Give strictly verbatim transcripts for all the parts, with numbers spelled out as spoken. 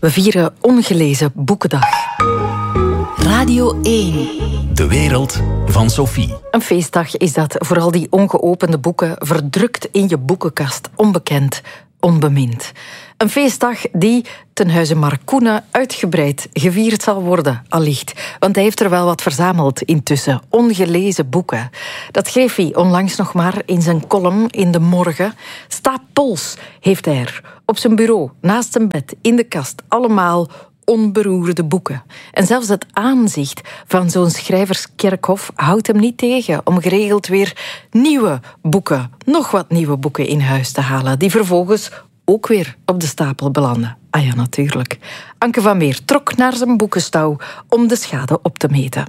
We vieren Ongelezen Boekendag. Radio één. De wereld van Sophie. Een feestdag is dat voor al die ongeopende boeken, verdrukt in je boekenkast, onbekend, onbemind. Een feestdag die ten huize Marcoene uitgebreid gevierd zal worden, allicht. Want hij heeft er wel wat verzameld intussen. Ongelezen boeken. Dat schreef hij onlangs nog maar in zijn column in De Morgen. Stapels heeft hij er. Op zijn bureau, naast zijn bed, in de kast. Allemaal onberoerde boeken. En zelfs het aanzicht van zo'n schrijverskerkhof houdt hem niet tegen om geregeld weer nieuwe boeken, nog wat nieuwe boeken in huis te halen, die vervolgens ook weer op de stapel belanden. Ah ja, natuurlijk. Anke van Meer trok naar zijn boekenstouw om de schade op te meten.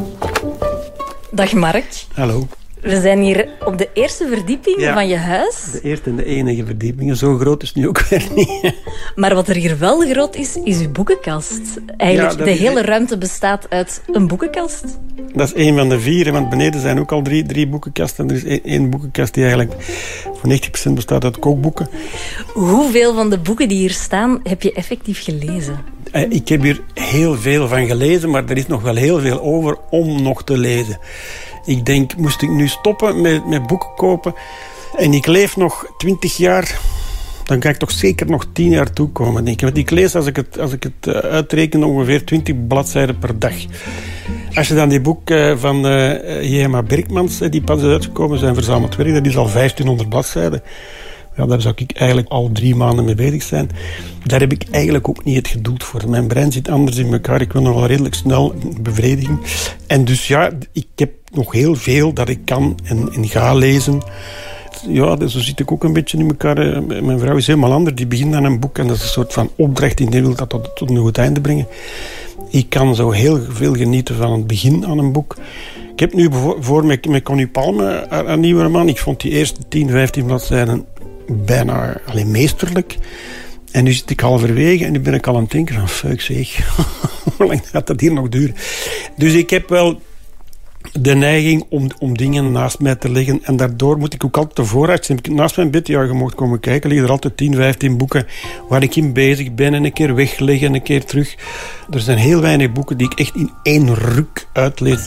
Dag Mark. Hallo. We zijn hier op de eerste verdieping ja, van je huis. De eerste en de enige verdieping. Zo groot is het nu ook weer niet. Maar wat er hier wel groot is, is uw boekenkast. Eigenlijk, ja, de hele ruimte bestaat uit een boekenkast. Dat is één van de vier, want beneden zijn ook al drie, drie boekenkasten. Er is één boekenkast die eigenlijk voor negentig procent bestaat uit kookboeken. Hoeveel van de boeken die hier staan heb je effectief gelezen? Ik heb hier heel veel van gelezen, maar er is nog wel heel veel over om nog te lezen. Ik denk, moest ik nu stoppen met, met boeken kopen en ik leef nog twintig jaar, dan kan ik toch zeker nog tien jaar toekomen, denk ik. Want ik lees, als ik het, als ik het uitreken, ongeveer twintig bladzijden per dag. Als je dan die boek van uh, J M A Berkmans, die pas is uitgekomen, zijn verzameld werk, dat is al vijftienhonderd bladzijden. Ja, daar zou ik eigenlijk al drie maanden mee bezig zijn. Daar heb ik eigenlijk ook niet het geduld voor. Mijn brein zit anders in elkaar. Ik wil nog wel redelijk snel bevrediging. En dus ja, ik heb nog heel veel dat ik kan en, en ga lezen. Ja, dus zo zit ik ook een beetje in elkaar. Mijn vrouw is helemaal anders. Die begint aan een boek en dat is een soort van opdracht. Die wil dat tot, tot een goed einde brengen. Ik kan zo heel veel genieten van het begin aan een boek. Ik heb nu voor met, met Connie Palme een nieuwe roman. Ik vond die eerste tien, vijftien bladzijden bijna alleen meesterlijk. En nu zit ik halverwege en nu ben ik al aan het denken van fuck zeg, hoe lang gaat dat hier nog duren? Dus ik heb wel de neiging om, om dingen naast mij te leggen en daardoor moet ik ook altijd de vooruit zijn. Naast mijn bed, ja, je mocht komen kijken, liggen er altijd tien, vijftien boeken waar ik in bezig ben en een keer wegleggen en een keer terug. Er zijn heel weinig boeken die ik echt in één ruk uitlees.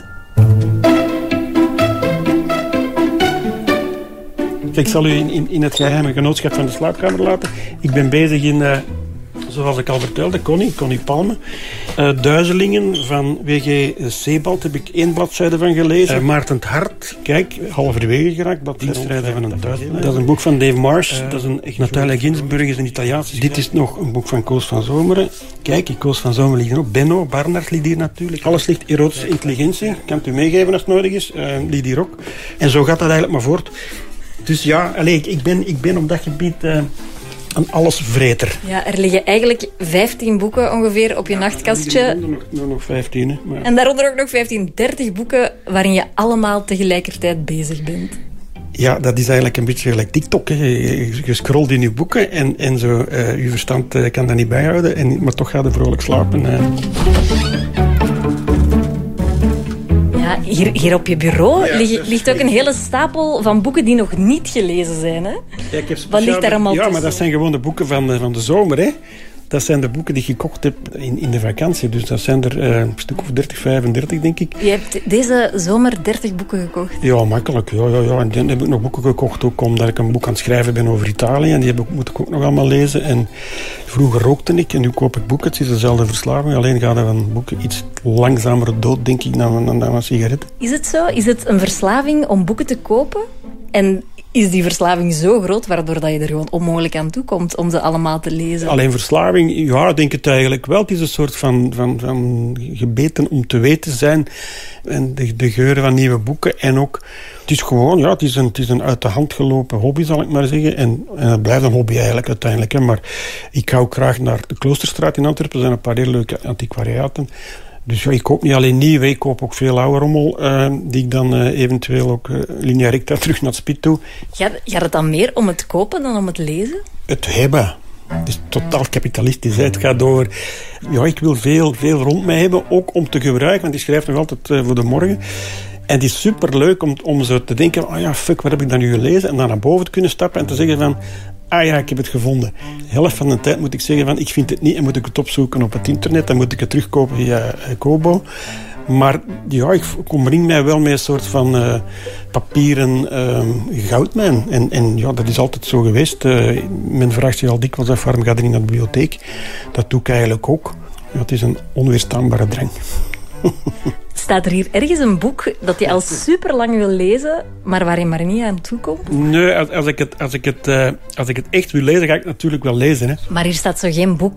Ik zal u in, in, in het geheime genootschap van de slaapkamer laten. Ik ben bezig in, uh, zoals ik al vertelde, Connie, Connie Palme. Uh, Duizelingen van W G Sebald heb ik één bladzijde van gelezen. Uh, Maarten 't Hart, kijk, halverwege geraakt. Dat Dienstrijden van een duizelaar. Dat is een boek van Dave Marsh. Uh, dat is een Natalia Ginsburg, is een Italiaans. Dit is nog een boek van Koos van Zomeren. Kijk, Koos van Zomeren ligt er ook. Benno Barnard ligt hier natuurlijk. Alles ligt erotische intelligentie. Kan het u meegeven als het nodig is. Uh, ligt hier ook. En zo gaat dat eigenlijk maar voort. Dus ja, allez, ik, ben, ik ben op dat gebied uh, een allesvreter. Ja, er liggen eigenlijk vijftien boeken ongeveer op je ja, nachtkastje. Er nog, nog, nog vijftien. Hè, maar... En daaronder ook nog vijftien, dertig boeken waarin je allemaal tegelijkertijd bezig bent. Ja, dat is eigenlijk een beetje gelijk TikTok. Hè. Je, je scrolt in je boeken en, en zo, uh, je verstand uh, kan dat niet bijhouden. En, maar toch gaat je vrolijk slapen. Uh. Hier, hier op je bureau ja, ligt, ligt ook een hele stapel van boeken die nog niet gelezen zijn. Hè? Ja, ik heb Wat ligt daar allemaal Ja, tussen? Maar dat zijn gewoon de boeken van de, van de zomer. Hè? Dat zijn de boeken die ik gekocht heb in, in de vakantie. Dus dat zijn er uh, een stuk of dertig, vijfendertig, denk ik. Je hebt deze zomer dertig boeken gekocht? Ja, makkelijk. Ja, ja, ja. En dan heb ik nog boeken gekocht, ook omdat ik een boek aan het schrijven ben over Italië. En die heb ik, moet ik ook nog allemaal lezen. En vroeger rookte ik en nu koop ik boeken. Het is dezelfde verslaving. Alleen gaat er van boeken iets langzamer dood, denk ik, dan, dan, dan een sigaret. Is het zo? Is het een verslaving om boeken te kopen? En is die verslaving zo groot, waardoor dat je er gewoon onmogelijk aan toe komt om ze allemaal te lezen? Alleen verslaving, ja, ik denk het eigenlijk wel. Het is een soort van, van, van gebeten om te weten zijn. En de, de geuren van nieuwe boeken. En ook, het is gewoon, ja, het is een, het is een uit de hand gelopen hobby, zal ik maar zeggen. En, en het blijft een hobby eigenlijk uiteindelijk. Hè. Maar ik hou graag naar de Kloosterstraat in Antwerpen. Er zijn een paar hele leuke antiquariaten. Dus ja, ik koop niet alleen nieuwe, ik koop ook veel oude rommel, uh, die ik dan uh, eventueel ook uh, linea recta terug naar het spit doe. Gaat, gaat het dan meer om het kopen dan om het lezen? Het hebben. Het is totaal kapitalistisch. Hè. Het gaat over... Ja, ik wil veel, veel rond mij hebben, ook om te gebruiken, want ik schrijf nog altijd uh, voor de morgen. En het is superleuk om, om zo te denken, oh ja, fuck, wat heb ik dan nu gelezen? En dan naar boven te kunnen stappen en te zeggen van... ah ja, ik heb het gevonden. De helft van de tijd moet ik zeggen van, ik vind het niet en moet ik het opzoeken op het internet. Dan moet ik het terugkopen via uh, Kobo. Maar ja, ik omring mij wel met een soort van uh, papieren uh, goudmijn. En, en ja, dat is altijd zo geweest. Uh, men vraagt zich al dikwijls af, waarom ga je niet naar de bibliotheek? Dat doe ik eigenlijk ook. Ja, het is een onweerstaanbare drang. Staat er hier ergens een boek dat je al super lang wil lezen, maar waar je maar niet aan toe komt? Nee, als, als, ik, het, als, ik, het, uh, als ik het echt wil lezen, ga ik het natuurlijk wel lezen. Hè. Maar hier staat zo geen boek